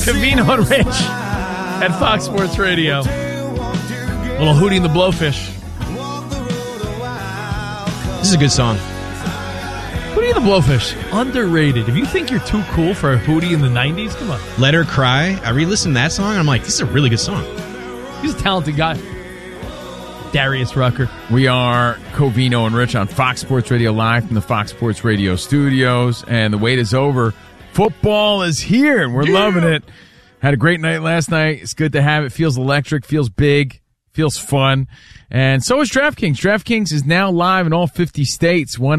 Covino and Rich at Fox Sports Radio. Little Hootie and the Blowfish. This is a good song. Hootie and the Blowfish, underrated. If you think you're too cool for a Hootie in the 90s, come on. Let Her Cry. I re-listened to that song, and I'm like, this is a really good song. He's a talented guy. Darius Rucker. We are Covino and Rich on Fox Sports Radio live from the Fox Sports Radio studios, and the wait is over. Football is here, and we're loving it. Had a great night last night. It's good to have it. Feels electric, feels big, feels fun. And so is DraftKings. DraftKings is now live in all 50 states.